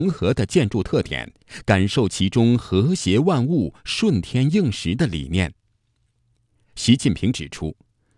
融合的建筑特点，感受其中和谐万物、顺天应时的理念。习近平指出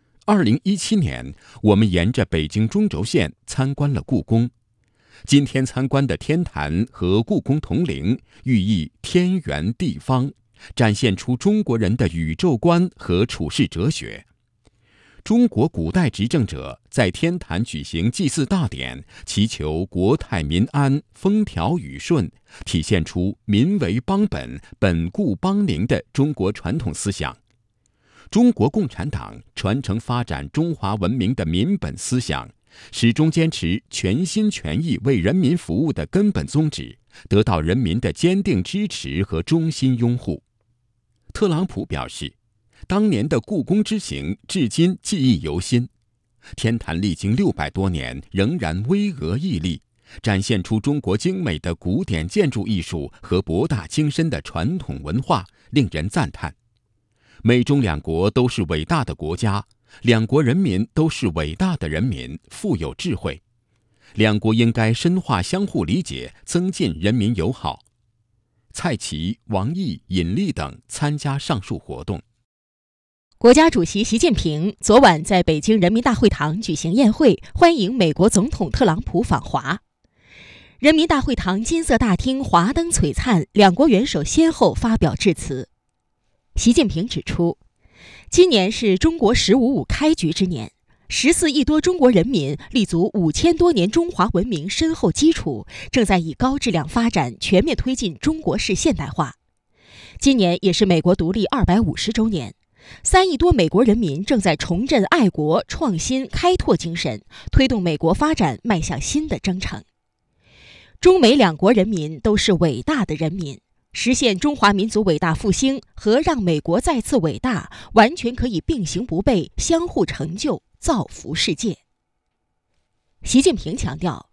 ，2017年我们沿着北京中轴线参观了故宫。今天参观的天坛和故宫铜陵，寓意天圆地方，展现出中国人的宇宙观和处世哲学。中国古代执政者在天坛举行祭祀大典，祈求国泰民安、风调雨顺，体现出民为邦本、本固邦宁的中国传统思想。中国共产党传承发展中华文明的民本思想，始终坚持全心全意为人民服务的根本宗旨，得到人民的坚定支持和衷心拥护。特朗普表示，当年的故宫之行至今记忆犹新，天坛历经600多年仍然巍峨屹立，展现出中国精美的古典建筑艺术和博大精深的传统文化，令人赞叹。美中两国都是伟大的国家，两国人民都是伟大的人民，富有智慧，两国应该深化相互理解，增进人民友好。蔡奇、王毅、尹力等参加上述活动。 国家主席习近平昨晚在北京人民大会堂举行宴会，欢迎美国总统特朗普访华。人民大会堂金色大厅华灯璀璨，两国元首先后发表致辞。习近平指出，今年是中国“15+5”开局之年，14亿多中国人民立足5000多年中华文明深厚基础，正在以高质量发展全面推进中国式现代化。今年也是美国独立250周年。3亿多美国人民正在重振爱国、创新、开拓精神，推动美国发展迈向新的征程。中美两国人民都是伟大的人民，实现中华民族伟大复兴和让美国再次伟大，完全可以并行不悖，相互成就，造福世界。习近平强调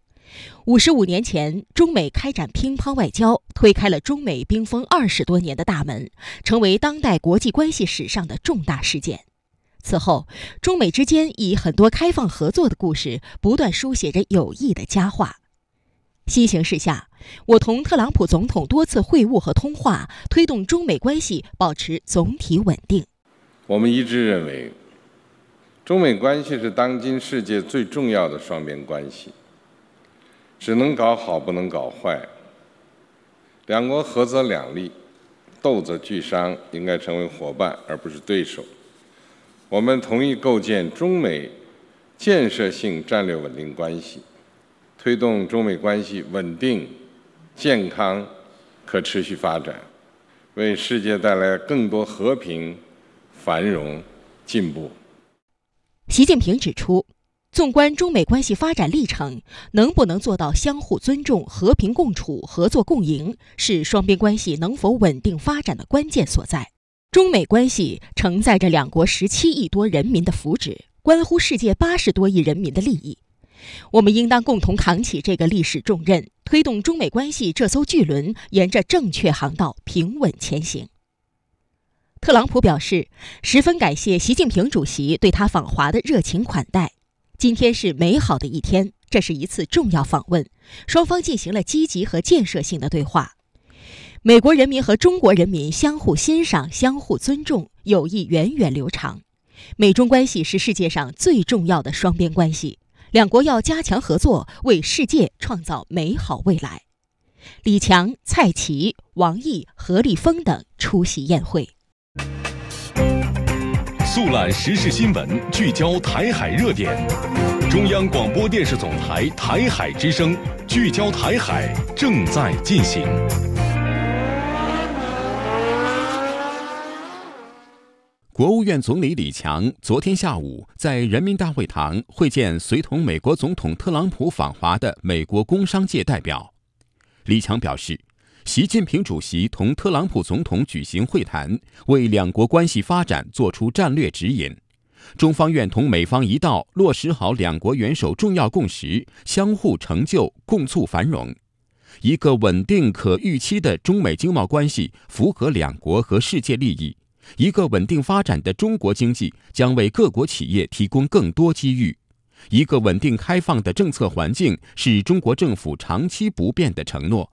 ，55年前，中美开展乒乓外交，推开了中美冰封20多年的大门，成为当代国际关系史上的重大事件。此后，中美之间以很多开放合作的故事，不断书写着友谊的佳话。新形势下，我同特朗普总统多次会晤和通话，推动中美关系保持总体稳定。 我们一致认为，中美关系是当今世界最重要的双边关系。只能搞好，不能搞坏。两国合则两利，斗则俱伤，应该成为伙伴而不是对手。我们同意构建中美建设性战略稳定关系，推动中美关系稳定、健康、可持续发展，为世界带来更多和平、繁荣、进步。 习近平指出，纵观中美关系发展历程，能不能做到相互尊重、和平共处、合作共赢，是双边关系能否稳定发展的关键所在。中美关系承载着两国17亿多人民的福祉，关乎世界80多亿人民的利益。我们应当共同扛起这个历史重任，推动中美关系这艘巨轮沿着正确航道平稳前行。特朗普表示，十分感谢习近平主席对他访华的热情款待。今天是美好的一天，这是一次重要访问，双方进行了积极和建设性的对话。美国人民和中国人民相互欣赏、相互尊重，友谊源远流长。美中关系是世界上最重要的双边关系，两国要加强合作，为世界创造美好未来。李强、蔡奇、王毅、何立峰等出席宴会。 速览时事新闻，聚焦台海热点。中央广播电视总台台海之声，聚焦台海正在进行。 国务院总理李强昨天下午在人民大会堂会见随同美国总统特朗普访华的美国工商界代表。李强表示，习近平主席同特朗普总统举行会谈，为两国关系发展作出战略指引。中方愿同美方一道落实好两国元首重要共识，相互成就，共促繁荣。一个稳定可预期的中美经贸关系符合两国和世界利益。一个稳定发展的中国经济将为各国企业提供更多机遇。一个稳定开放的政策环境是中国政府长期不变的承诺。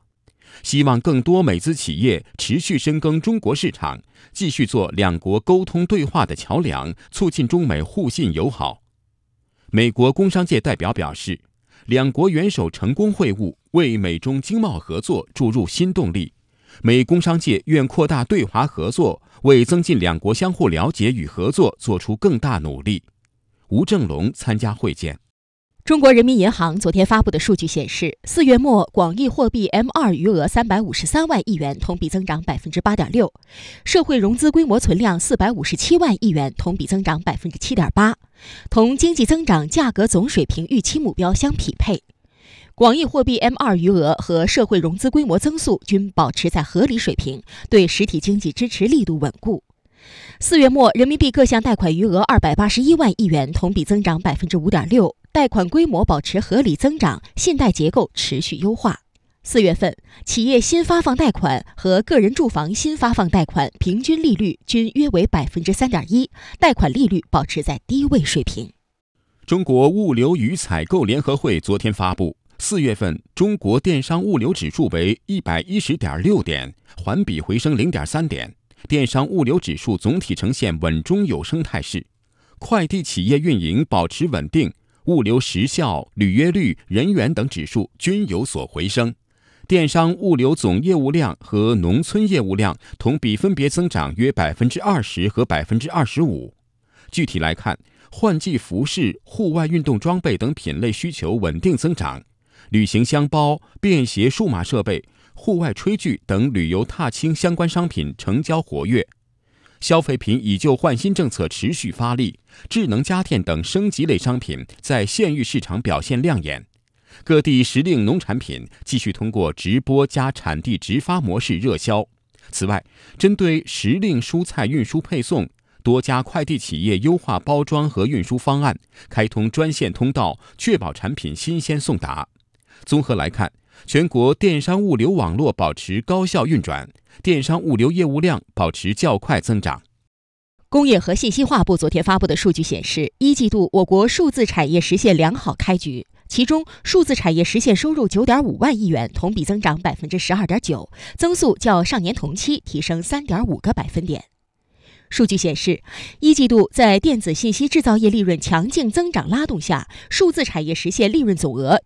希望更多美资企业持续深耕中国市场，继续做两国沟通对话的桥梁，促进中美互信友好。美国工商界代表表示，两国元首成功会晤，为美中经贸合作注入新动力。美工商界愿扩大对华合作，为增进两国相互了解与合作做出更大努力。吴正龙参加会见。 中国人民银行昨天发布的数据显示，4月末广义货币 M2 余额353万亿元，同比增长 8.6%， 社会融资规模存量457万亿元，同比增长 7.8%， 同经济增长价格总水平预期目标相匹配。广义货币 M2 余额和社会融资规模增速均保持在合理水平，对实体经济支持力度稳固。4月末，人民币各项贷款余额281万亿元，同比增长 5.6%， 贷款规模保持合理增长，信贷结构持续优化。4月份，企业新发放贷款和个人住房新发放贷款平均利率均约为 3.1%， 贷款利率保持在低位水平。 中国物流与采购联合会昨天发布，4月份中国电商物流指数为 110.6 点，环比回升 0.3 点，电商物流指数总体呈现稳中有升态势。快递企业运营保持稳定，物流时效、履约率、人员等指数均有所回升。电商物流总业务量和农村业务量同比分别增长约 20% 和 25%。具体来看，换季服饰、户外运动装备等品类需求稳定增长，旅行箱包、便携数码设备、户外炊具等旅游踏青相关商品成交活跃。消费品以旧换新政策持续发力，智能家电等升级类商品在县域市场表现亮眼。各地时令农产品继续通过直播加产地直发模式热销。此外，针对时令蔬菜运输配送，多家快递企业优化包装和运输方案，开通专线通道，确保产品新鲜送达。综合来看，全国电商物流网络保持高效运转，电商物流业务量保持较快增长。 工业和信息化部昨天发布的数据显示，1季度我国数字产业实现良好开局，其中数字产业实现收入 9.5 万亿元，同比增长 12.9%， 增速较上年同期提升 3.5个百分点。数据显示，1季度在电子信息制造业利润强劲增长拉动下，数字产业实现利润总额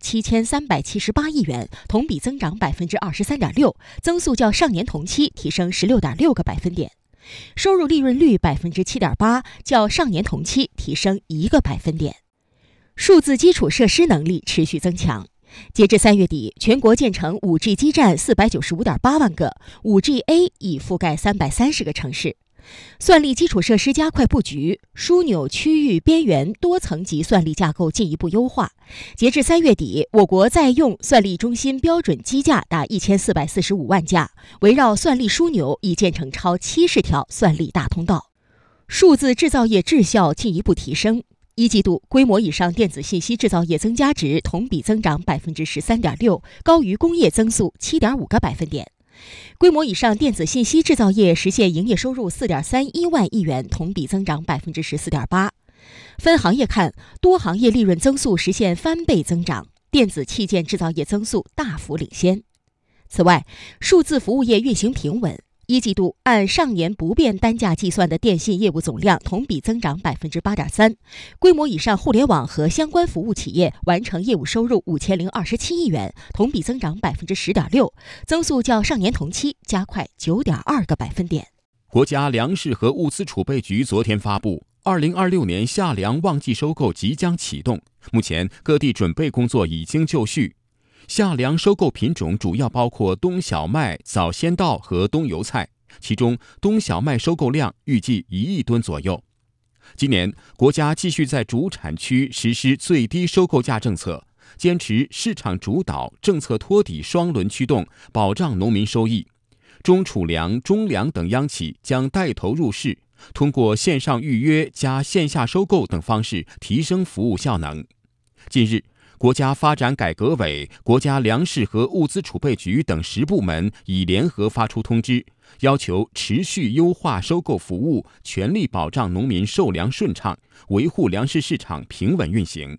7378亿元，同比增长 23.6%， 增速较上年同期提升 16.6个百分点。收入利润率 7.8%， 较上年同期提升1个百分点。数字基础设施能力持续增强。截至3月底，全国建成 5G 基站 495.8 万个， 5G-A 已覆盖330个城市。算力基础设施加快布局，枢纽区域边缘多层级算力架构进一步优化。截至3月底，我国在用算力中心标准机架达1445万架，围绕算力枢纽已建成超70条算力大通道。数字制造业质效进一步提升。1季度规模以上电子信息制造业增加值同比增长 13.6%， 高于工业增速 7.5个百分点。规模以上电子信息制造业实现营业收入 4.31 万亿元，同比增长 14.8%。分行业看，多行业利润增速实现翻倍增长，电子器件制造业增速大幅领先。此外，数字服务业运行平稳。1季度按上年不变单价计算的电信业务总量同比增长 8.3%， 规模以上互联网和相关服务企业完成业务收入5027亿元，同比增长 10.6%， 增速较上年同期加快 9.2个百分点。 国家粮食和物资储备局昨天发布，2026年夏粮旺季收购即将启动，目前各地准备工作已经就绪。夏粮收购品种主要包括冬小麦、早先稻和冬油菜，其中冬小麦收购量预计1亿吨左右。今年，国家继续在主产区实施最低收购价政策，坚持市场主导、政策托底双轮驱动，保障农民收益。中储粮、中粮等央企将带头入市，通过线上预约加线下收购等方式提升服务效能。近日，国家发展改革委、国家粮食和物资储备局等10部门已联合发出通知，要求持续优化收购服务，全力保障农民售粮顺畅，维护粮食市场平稳运行。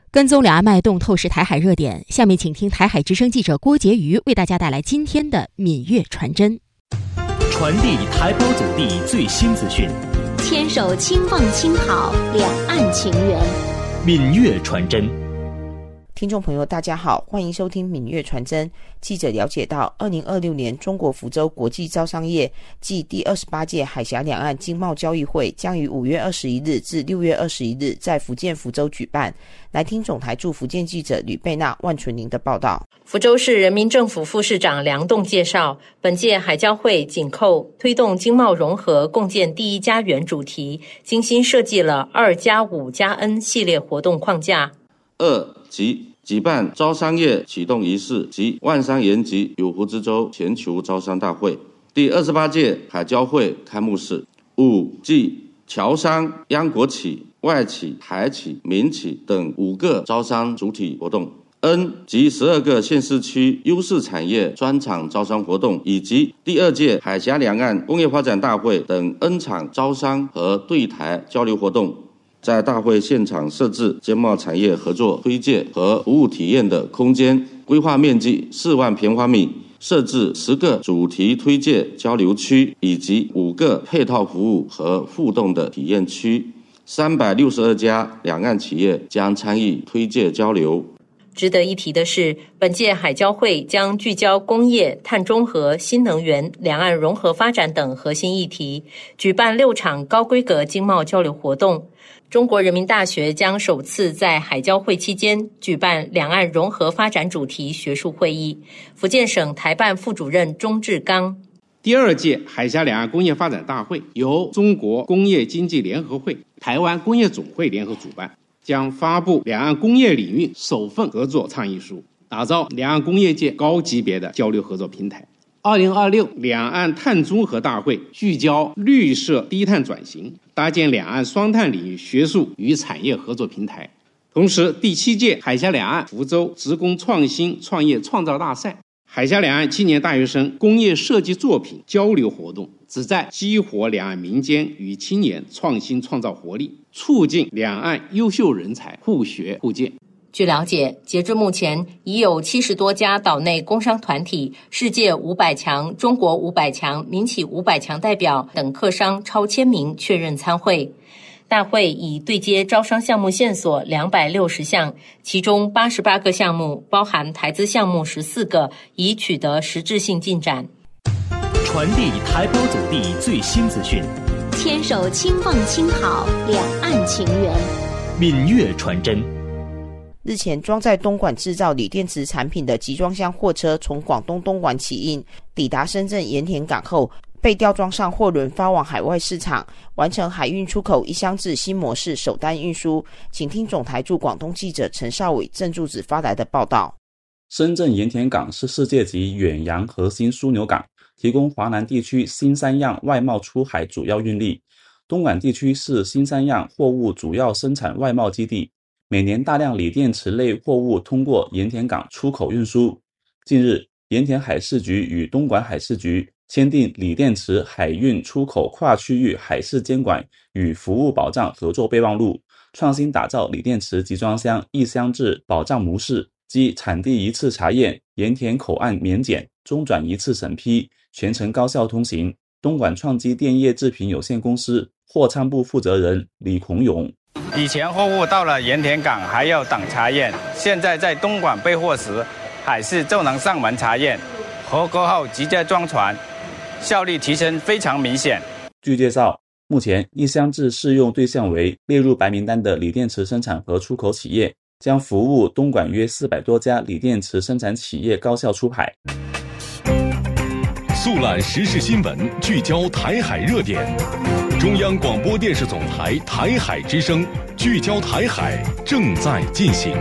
跟踪两岸脉动，透视台海热点。下面请听台海之声记者郭洁瑜为大家带来今天的闽粤传真。 传递台胞祖地最新资讯， 牵手轻放轻好两岸情缘。 闽粤传真。 听众朋友大家好，欢迎收听闽粤传真。记者了解到2026年中国福州国际招商业暨第28届海峡两岸经贸交易会将于5月21日至6月21日在福建福州举办。来听总台驻福建记者吕贝娜、万纯宁的报道。 福州市人民政府副市长梁栋介绍，本届海交会紧扣推动经贸融合共建第一家园主题，精心设计了2+5+N 系列活动框架。 即举办招商业启动仪式及万商延集有福之州全球招商大会第28届海交会开幕式。5即侨商、央国企、外企、台企、民企等5个招商主体活动。N 及12个县市区优势产业专场招商活动，以及第2届海峡两岸工业发展大会等 N 场招商和对台交流活动。在大会现场设置经贸产业合作推介和服务体验的空间，规划面积4万平方米，设置10个主题推介交流区，以及5个配套服务和互动的体验区。362家两岸企业将参与推介交流。 值得一提的是，本届海交会将聚焦工业、碳中和、新能源、两岸融合发展等核心议题，举办6场高规格经贸交流活动。中国人民大学将首次在海交会期间举办两岸融合发展主题学术会议。福建省台办副主任钟志刚， 第2届海峡两岸工业发展大会由中国工业经济联合会、台湾工业总会联合主办，将发布两岸工业领域首份合作倡议书，打造两岸工业界高级别的交流合作平台。2026两岸碳中和大会聚焦绿色低碳转型，搭建两岸双碳领域学术与产业合作平台。同时，第7届海峡两岸福州职工创新创业创造大赛、海峡两岸青年大学生工业设计作品交流活动，旨在激活两岸民间与青年创新创造活力，促进两岸优秀人才互学互鉴。 据了解，截至目前，已有70多家岛内工商团体、世界500强、中国500强、民企500强代表等客商超1000名确认参会。大会已对接招商项目线索260项，其中88个项目，包含台资项目14个，已取得实质性进展。 传递台胞祖地最新资讯， 牵手轻放轻好两岸情缘。 闽粤传真。 日前，装载东莞制造锂电池产品的集装箱货车从广东东莞起运，抵达深圳盐田港后，被吊装上货轮发往海外市场，完成海运出口一箱制新模式首单运输。请听总台驻广东记者陈少伟、郑柱子发来的报道。 深圳盐田港是世界级远洋核心枢纽港，提供华南地区新三样外贸出海主要运力。东莞地区是新三样货物主要生产外贸基地，每年大量锂电池类货物通过盐田港出口运输。近日，盐田海事局与东莞海事局签订锂电池海运出口跨区域海事监管与服务保障合作备忘录，创新打造锂电池集装箱一箱制保障模式，即产地一次查验、盐田口岸免检、中转一次审批，全程高效通行。东莞创基电业制品有限公司货仓部负责人李孔勇， 以前货物到了盐田港还要等查验，现在在东莞备货时，海事就能上门查验，合格后直接装船，效率提升非常明显。 据介绍，目前一箱制适用对象为列入白名单的锂电池生产和出口企业，将服务东莞约400多家锂电池生产企业高效出海。 速览时事新闻，聚焦台海热点。中央广播电视总台台海之声，聚焦台海正在进行。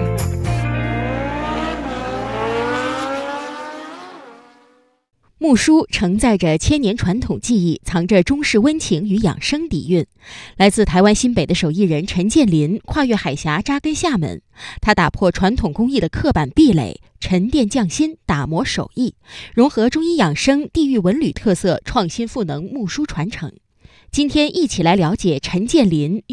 木梳承载着千年传统技艺，藏着中式温情与养生底蕴。来自台湾新北的手艺人陈建林跨越海峡扎根厦门，他打破传统工艺的刻板壁垒，沉淀匠心，打磨手艺，融合中医养生、地域文旅特色，创新赋能木梳传承。今天一起来了解陈建林